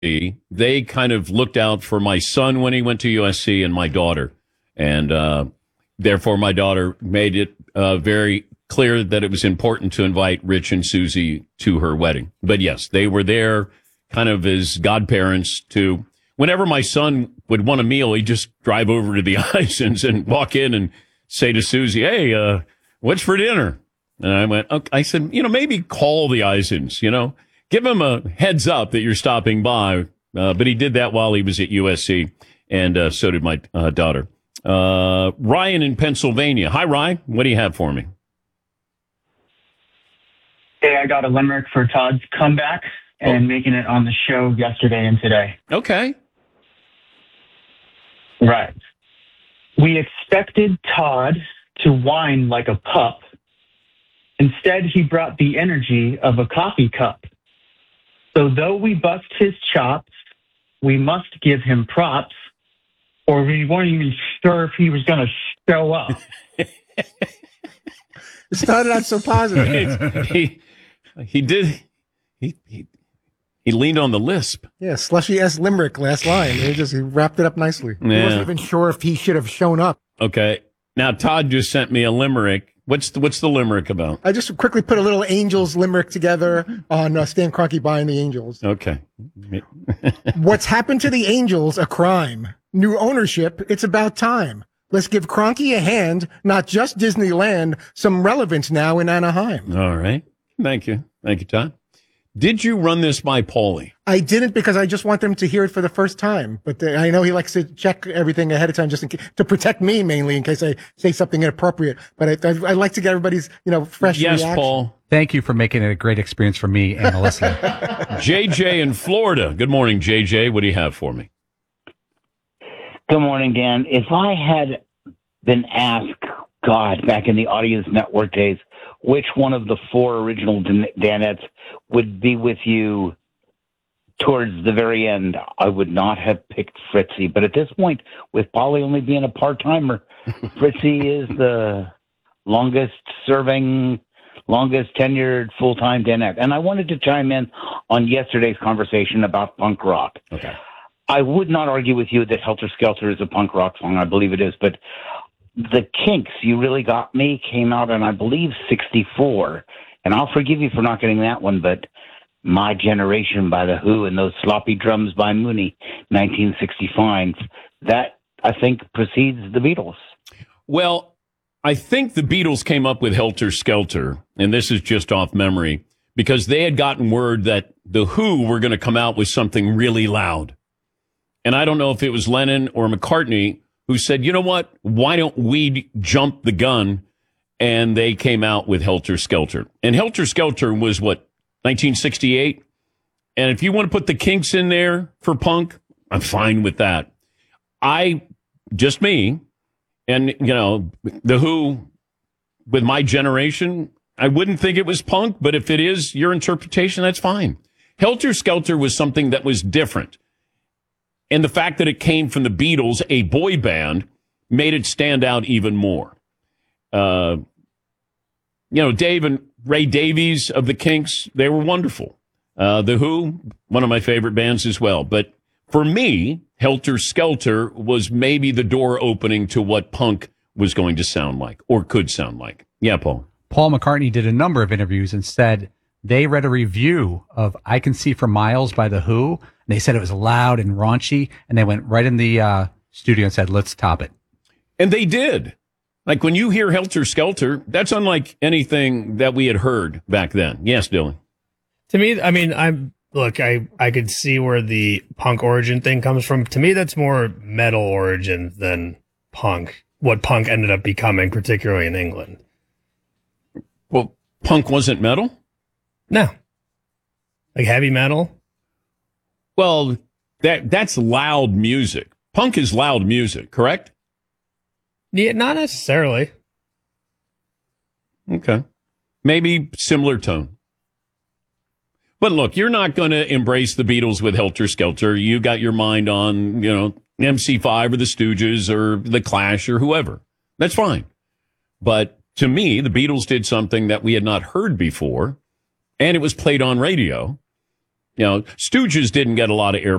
they kind of looked out for my son when he went to USC and my daughter. And therefore, my daughter made it very clear that it was important to invite Rich and Susie to her wedding. But yes, they were there kind of as godparents to, whenever my son would want a meal, he'd just drive over to the Isons and walk in and say to Susie, hey, what's for dinner? And I went, okay. I said, maybe call the Isons, give him a heads up that you're stopping by. But he did that while he was at USC, and so did my daughter. Ryan in Pennsylvania. Hi, Ryan. What do you have for me? Hey, I got a limerick for Todd's comeback and making it on the show yesterday and today. Okay. Right. We expected Todd to whine like a pup. Instead, he brought the energy of a coffee cup. So though we bust his chops, we must give him props, or we weren't even sure if he was going to show up. It started out so positive. He did. He leaned on the lisp. Yeah, Slushy S. Limerick, last line. He wrapped it up nicely. Yeah. He wasn't even sure if he should have shown up. Okay. Now, Todd just sent me a limerick. What's the limerick about? I just quickly put a little Angels limerick together on Stan Kroenke buying the Angels. Okay. What's happened to the Angels? A crime. New ownership. It's about time. Let's give Kroenke a hand, not just Disneyland, some relevance now in Anaheim. All right. Thank you. Thank you, Todd. Did you run this by Paulie? I didn't, because I just want them to hear it for the first time. But I know he likes to check everything ahead of time just to protect me, mainly, in case I say something inappropriate. But I like to get everybody's, fresh reaction. Yes, Paul. Thank you for making it a great experience for me and the listener. JJ in Florida. Good morning, JJ. What do you have for me? Good morning, Dan. If I had been asked, God, back in the Audience Network days, which one of the four original Danettes would be with you towards the very end, I would not have picked Fritzy. But at this point, with Polly only being a part-timer, Fritzy is the longest tenured full-time Danette. And I wanted to chime in on yesterday's conversation about punk rock. Okay. I would not argue with you that Helter Skelter is a punk rock song. I believe it is. But the Kinks, You Really Got Me, came out in, I believe, 64. And I'll forgive you for not getting that one, but My Generation by The Who and those sloppy drums by Mooney, 1965, that, I think, precedes the Beatles. Well, I think the Beatles came up with Helter Skelter, and this is just off memory, because they had gotten word that The Who were going to come out with something really loud. And I don't know if it was Lennon or McCartney who said, you know what, why don't we jump the gun? And they came out with Helter Skelter. And Helter Skelter was, 1968? And if you want to put the Kinks in there for punk, I'm fine with that. Just me, and, The Who, with My Generation, I wouldn't think it was punk, but if it is your interpretation, that's fine. Helter Skelter was something that was different. And the fact that it came from the Beatles, a boy band, made it stand out even more. Dave and Ray Davies of the Kinks, they were wonderful. The Who, one of my favorite bands as well. But for me, Helter Skelter was maybe the door opening to what punk was going to sound like, or could sound like. Yeah, Paul. Paul McCartney did a number of interviews and said they read a review of I Can See for Miles by The Who, and they said it was loud and raunchy, and they went right in the studio and said, let's top it. And they did. Like, when you hear Helter Skelter, that's unlike anything that we had heard back then. Yes, Dylan. To me, I mean, I could see where the punk origin thing comes from. To me, that's more metal origin than punk, what punk ended up becoming, particularly in England. Well, punk wasn't metal? No. Like heavy metal? Well, that's loud music. Punk is loud music, correct? Yeah, not necessarily. Okay. Maybe similar tone. But look, you're not going to embrace the Beatles with Helter Skelter. You got your mind on, MC5 or the Stooges or the Clash or whoever. That's fine. But to me, the Beatles did something that we had not heard before, and it was played on radio. You know, Stooges didn't get a lot of air